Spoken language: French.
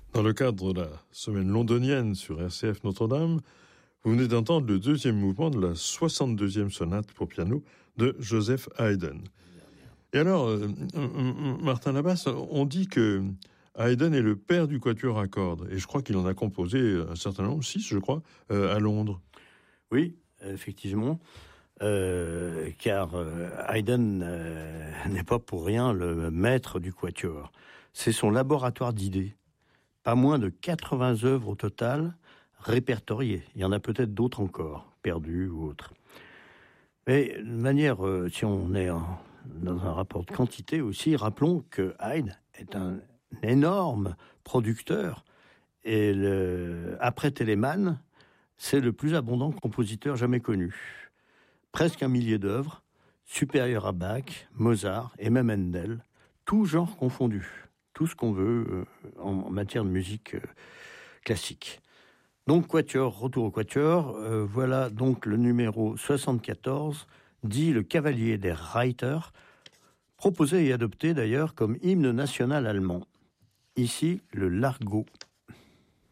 Dans le cadre de la semaine londonienne sur RCF Notre-Dame, vous venez d'entendre le deuxième mouvement de la 62e sonate pour piano de Joseph Haydn. Et alors, Martin Labasse, on dit que Haydn est le père du quatuor à cordes, et je crois qu'il en a composé un certain nombre, 6 je crois, à Londres. Oui, effectivement, car Haydn n'est pas pour rien le maître du quatuor. C'est son laboratoire d'idées. Pas moins de 80 œuvres au total répertoriées. Il y en a peut-être d'autres encore, perdues ou autres. Mais de manière, si on est dans un rapport de quantité aussi, rappelons que Haydn est un énorme producteur. Et après Telemann, c'est le plus abondant compositeur jamais connu. Presque 1 millier d'œuvres, supérieur à Bach, Mozart et même Handel, tous genres confondus. Tout ce qu'on veut en matière de musique classique. Donc quatuor, retour au quatuor, voilà donc le numéro 74, dit le Cavalier der Reiter, proposé et adopté d'ailleurs comme hymne national allemand. Ici, le Largo.